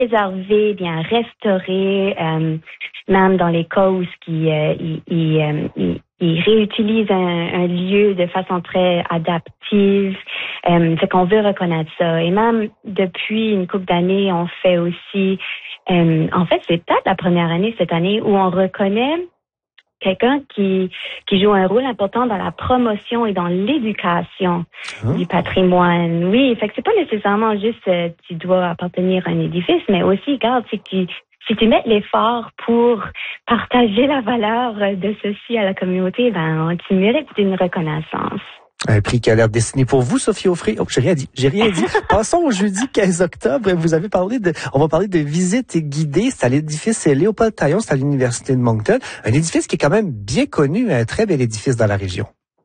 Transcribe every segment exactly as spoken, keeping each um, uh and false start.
préservé, bien restauré, euh, même dans les cas où ils, euh, ils, ils, euh, ils, ils réutilisent un, un lieu de façon très adaptive. Euh, fait qu'on veut reconnaître ça. Et même depuis une couple d'années, on fait aussi, euh, en fait, c'est peut-être la première année cette année où on reconnaît quelqu'un qui qui joue un rôle important dans la promotion et dans l'éducation Hein? du patrimoine. Oui, fait que c'est pas nécessairement juste euh, tu dois appartenir à un édifice, mais aussi, regarde, si tu si tu mets l'effort pour partager la valeur de ceci à la communauté, ben tu mérites une reconnaissance. Un prix qui a l'air destiné pour vous, Sophie Aufrey. Oh, j'ai rien dit. J'ai rien dit. Passons au jeudi quinze octobre. Vous avez parlé de, on va parler de visite guidée. C'est à l'édifice Léopold Taillon, c'est à l'Université de Moncton. Un édifice qui est quand même bien connu, un très bel édifice dans la région.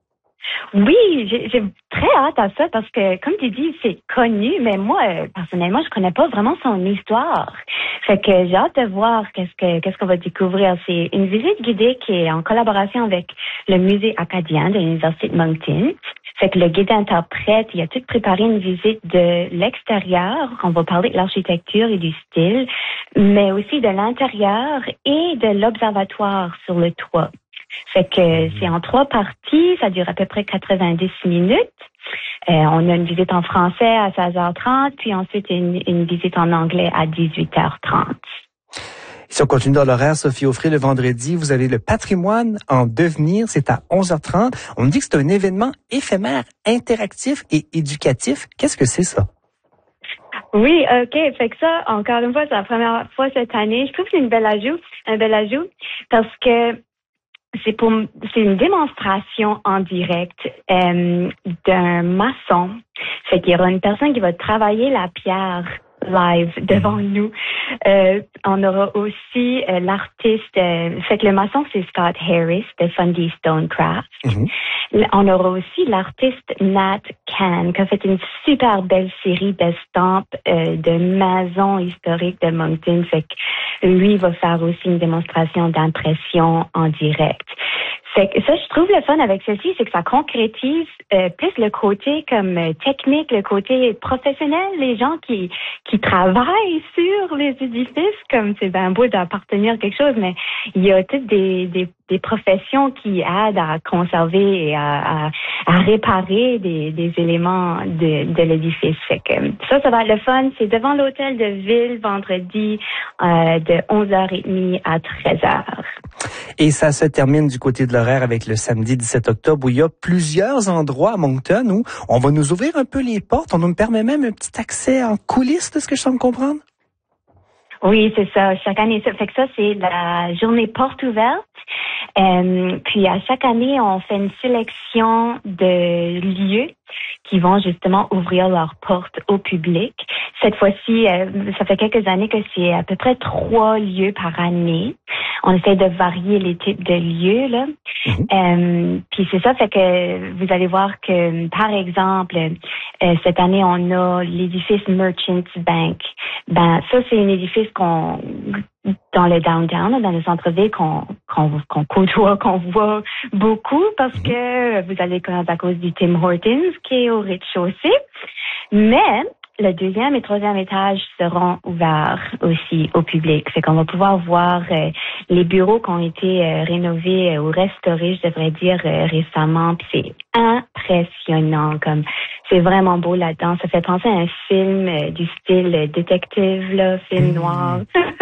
Oui, j'ai, j'ai très hâte à ça parce que, comme tu dis, c'est connu, mais moi, euh, personnellement, je connais pas vraiment son histoire. Fait que j'ai hâte de voir qu'est-ce que qu'est-ce qu'on va découvrir. C'est une visite guidée qui est en collaboration avec le musée acadien de l'Université de Moncton. Fait que le guide interprète, il a tout préparé une visite de l'extérieur. On va parler de l'architecture et du style, mais aussi de l'intérieur et de l'observatoire sur le toit. Fait que c'est en trois parties, ça dure à peu près quatre-vingt-dix minutes. Euh, on a une visite en français à seize heures trente, puis ensuite une, une visite en anglais à dix-huit heures trente. Si on continue dans l'horaire, Sophie Aufrey, le vendredi, vous avez le patrimoine en devenir, c'est à onze heures trente. On me dit que c'est un événement éphémère, interactif et éducatif. Qu'est-ce que c'est ça? Oui, OK. Fait que ça, encore une fois, c'est la première fois cette année. Je trouve que c'est une belle ajout, un bel ajout, parce que c'est pour c'est une démonstration en direct euh, d'un maçon. Fait qu'il y aura une personne qui va travailler la pierre live devant nous. Euh, on aura aussi euh, l'artiste, euh, fait que le maçon c'est Scott Harris de Fundy Stonecraft. Mm-hmm. On aura aussi l'artiste Nat Can qui a fait une super belle série d'estampes euh, de maisons historiques de Moncton. Fait que lui va faire aussi une démonstration d'impression en direct. Fait que ça, je trouve le fun avec ceci, c'est que ça concrétise euh, plus le côté comme euh, technique, le côté professionnel, les gens qui qui travaillent sur les édifices, comme c'est bien beau d'appartenir à quelque chose, mais il y a toutes des des, des professions qui aident à conserver et à, à, à réparer des, des éléments de, de l'édifice. Fait que ça, ça va être le fun. C'est devant l'hôtel de ville vendredi euh, de onze heures trente à treize heures. Et ça se termine du côté de l'horaire avec le samedi dix-sept octobre où il y a plusieurs endroits à Moncton où on va nous ouvrir un peu les portes. On nous permet même un petit accès en coulisses, de ce que je semble comprendre. Oui, c'est ça. Chaque année, ça fait que ça, c'est la journée porte ouverte. Euh, puis à chaque année, on fait une sélection de lieux qui vont justement ouvrir leurs portes au public. Cette fois-ci, euh, ça fait quelques années que c'est à peu près trois lieux par année. On essaie de varier les types de lieux, là. Mm-hmm. Euh, puis c'est ça, fait que vous allez voir que, par exemple, euh, cette année, on a l'édifice Merchants Bank. Ben, ça, c'est un édifice qu'on, dans le downtown, là, dans le centre-ville, qu'on, qu'on, qu'on côtoie, qu'on voit beaucoup parce mm-hmm. que vous allez connaître à cause du Tim Hortons qui est au rez-de-chaussée. Mais le deuxième et troisième étage seront ouverts aussi au public. Fait qu'on va pouvoir voir euh, les bureaux qui ont été euh, rénovés euh, ou restaurés, je devrais dire, euh, récemment. Puis c'est impressionnant, comme c'est vraiment beau là-dedans. Ça fait penser à un film euh, du style euh, détective, là, film noir,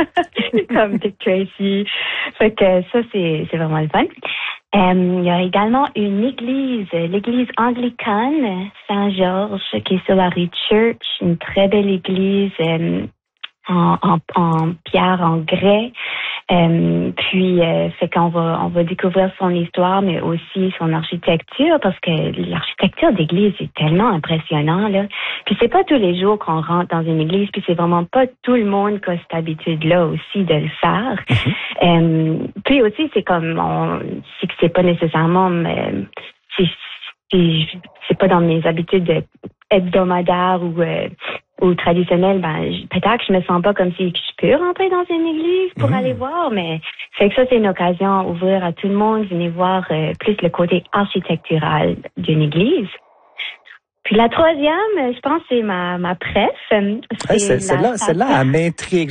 comme Dick Tracy. Fait que ça, c'est, c'est vraiment le fun. Euh, il y a également une église, l'église anglicane Saint-Georges, qui est sur la rue Church, une très belle église euh, en, en, en pierre, en grès. Euh, puis, euh, c'est qu'on va on va découvrir son histoire, mais aussi son architecture, parce que l'architecture d'église est tellement impressionnant, là. Puis c'est pas tous les jours qu'on rentre dans une église, puis c'est vraiment pas tout le monde qui a cette habitude-là aussi de le faire. Mm-hmm. Euh, puis aussi, c'est comme on c'est que c'est pas nécessairement euh, c'est, c'est c'est pas dans mes habitudes hebdomadaires ou euh, ou traditionnelles, ben peut-être que je me sens pas comme si je peux rentrer dans une église pour mmh. aller voir, mais c'est que ça, c'est une occasion à ouvrir à tout le monde, venez voir euh, plus le côté architectural d'une église. Puis la troisième, je pense, c'est ma ma presse. C'est ouais, c'est, celle-là, celle-là, elle m'intrigue.